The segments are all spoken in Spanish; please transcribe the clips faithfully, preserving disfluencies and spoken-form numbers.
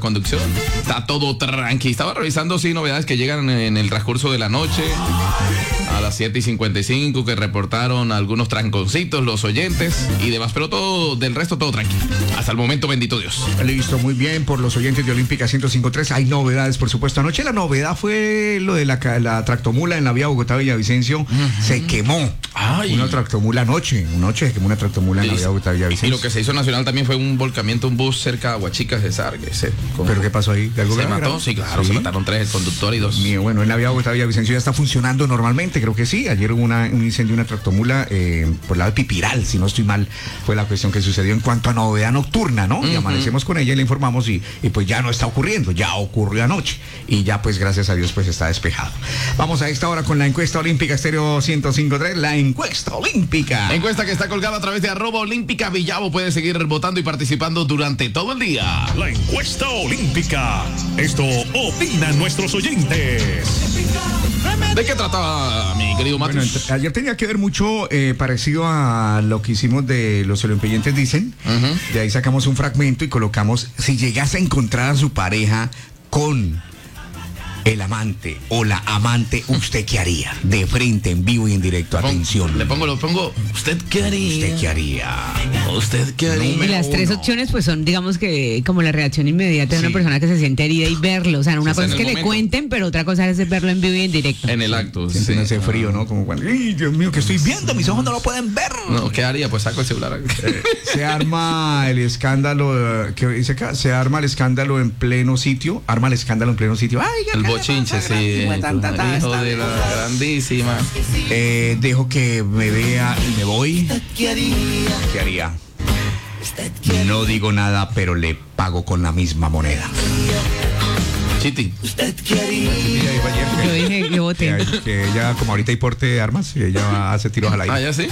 conducción. Está todo tranqui. Estaba revisando, sí, novedades que llegan en el transcurso de la noche. A las siete y cincuenta y cinco que reportaron algunos tranconcitos, los oyentes y demás, pero todo, del resto todo tranquilo. Hasta el momento, bendito Dios. Listo, muy bien, por los oyentes de Olímpica ciento cinco punto tres. Hay novedades, por supuesto. Anoche la novedad fue lo de la, la tractomula en la vía Bogotá-Villavicencio. Uh-huh. Se quemó. Ay. Una tractomula anoche. Anoche se quemó una tractomula en la vía Bogotá-Villavicencio. Y lo que se hizo nacional también fue un volcamiento, un bus cerca de Aguachicas de Sargue. ¿Pero qué pasó ahí? ¿De algo se mató? Sí, claro, ¿sí? Se mataron tres, el conductor y dos. Mío, bueno, en la vía Bogotá-Villavicencio ya está funcionando normalmente, creo que sí. Ayer hubo una, un incendio, una tractomula eh, por el lado de Pipiral, si no estoy mal, fue la cuestión que sucedió en cuanto a novedad nocturna, ¿no? Uh-huh. Y amanecemos con ella y le informamos y, y pues ya no está ocurriendo, ya ocurrió anoche y ya pues gracias a Dios pues está despejado. Vamos a esta hora con la encuesta olímpica Estéreo ciento cinco punto tres, la encuesta olímpica. Encuesta que está colgada a través de arroba olímpica Villavo. Puede seguir votando y participando durante todo el día. La encuesta olímpica. Esto opinan nuestros oyentes. ¿De qué trataba, mi querido Matos? Bueno, ent- ayer tenía que ver mucho eh, parecido a lo que hicimos de Los Olimpientes Dicen. Uh-huh. De ahí sacamos un fragmento y colocamos, si llegase a encontrar a su pareja con el amante o la amante, ¿usted qué haría? De frente, en vivo y en directo, atención. Le pongo, lo pongo, ¿usted qué haría? ¿Usted qué haría? ¿Usted qué haría? Y las tres uno. opciones pues son, digamos que como la reacción inmediata de sí. una persona que se siente herida y verlo. O sea, una sí, cosa es que momento. le cuenten, pero otra cosa es verlo en vivo y en directo. En el acto. Sí, sí. Ese frío, ¿no? Como cuando, ¡ay, Dios mío, que estoy viendo! Mis ojos no lo pueden ver. No, ¿qué haría? Pues saco el celular. Eh, se arma el escándalo, que dice acá, se arma el escándalo en pleno sitio, arma el escándalo en pleno sitio. ¡Ay, el bochinche, sí! Tan, tan, tan, hijo de la grandísima. Eh, dejo que me vea y me voy. ¿Qué haría? ¿Qué haría? No digo nada, pero le pago con la misma moneda. Chiti. ¿Usted qué haría? Yo dije que voté. Que, que ella, como ahorita hay porte de armas, ella hace tiros al aire. Ah, ¿ya sí?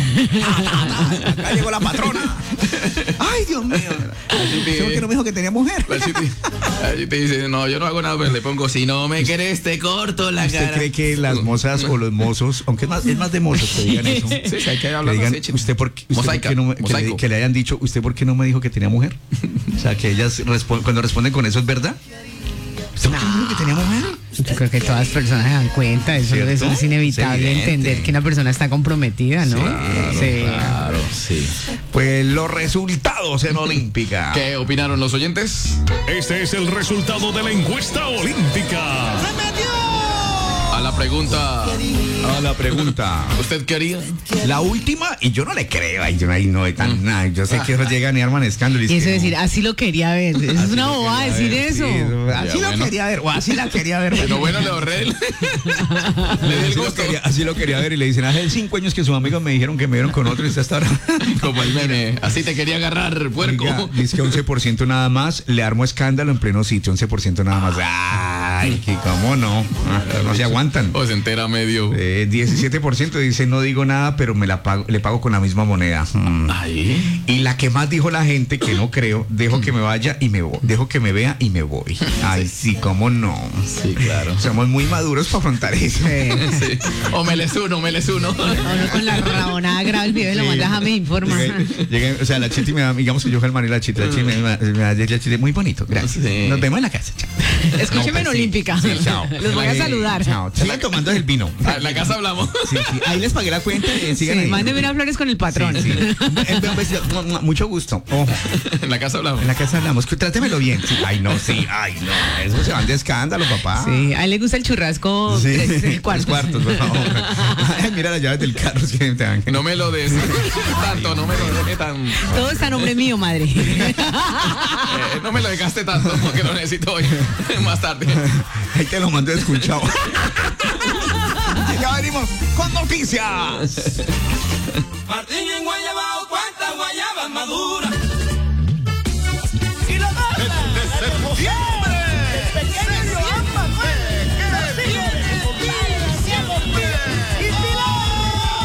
Acá llegó la patrona. Ay, Dios mío. ¿Por qué no me dijo que tenía mujer? Allí te dice, no, yo no hago nada, pero le pongo, si no me querés, te corto la ¿Usted cara. ¿Usted cree que las mozas o los mozos, aunque es más, es más de mozos que digan eso? Sí, sí, hay que hablar digan, así, ¿usted por qué, usted Mosaica, por qué no me, que, le, que le hayan dicho, ¿usted por qué no me dijo que tenía mujer? O sea, que ellas resp- cuando responden con eso, ¿es verdad? ¿Usted por qué no me dijo que tenía mujer? Yo creo que todas las personas se dan cuenta, eso, eso es inevitable, es entender que una persona está comprometida, ¿no? Sí, claro, sí. claro, sí. Pues los resultados en Olímpica. ¿Qué opinaron los oyentes? Este es el resultado de la encuesta olímpica. A la pregunta. A la pregunta. ¿Usted qué haría? La última, y yo no le creo, ay, yo ahí no hay tan nada. Yo sé que eso llegan y arman escándalos. Y eso es decir, así lo quería ver. Eso es una bobada decir ver, eso. Sí, así ya, lo bueno. quería ver, o así la quería ver. Pero bueno, le ahorré. Le di el Así lo, gusto. quería, así lo quería ver y le dicen, hace cinco años que sus amigos me dijeron que me vieron con otro y usted hasta ahora. Como el meme. Así te quería agarrar, puerco. Oiga, dice que once por ciento nada más, le armo escándalo en pleno sitio, once por ciento nada más. Ay, que cómo no, ah, no se aguantan. O se entera medio. Eh, diecisiete por ciento dice no digo nada, pero me la pago, le pago con la misma moneda. Mm. Ay. Y la que más dijo la gente, que no creo, dejo que me vaya y me voy, dejo que me vea y me voy. Ay, sí, cómo no. Sí, claro. Somos muy maduros para afrontar eso. Sí. O me les uno, me les uno. O no con la rabonada graba el video y lo mandas a mí, informa. Llegué, llegué, o sea, la Chiti me da, digamos que yo Germán y la Chiti, la Chiti me, me, me da la Chiti, muy bonito, gracias. Sí. Nos vemos en la casa, chao. Escúcheme No, en pues, Olímpica. Sí, sí, chao. Los voy a saludar. Chao. Sigan tomando el vino. En la casa hablamos. Sí, sí. Ahí les pagué la cuenta. Eh, sigan Sí, ahí. mándeme unas flores con el patrón. Sí, sí. Mucho gusto. Ojo. En la casa hablamos. En la casa hablamos. Trátemelo bien. Sí. Ay, no, sí. Ay, no. Eso se van de escándalo, papá. Sí, a él le gusta el churrasco. Sí. Tres, tres cuartos. Tres cuartos, por favor. Ay, mira las llaves del carro. Sí, te dan. No me lo des tanto, no me lo des tan. Todo está a nombre mío, madre. Eh, no me lo dejaste tanto porque lo necesito hoy. Más tarde. Ahí te lo mando escuchado. Ya venimos con noticias. Martín en Guayabao, cuántas guayabas maduras.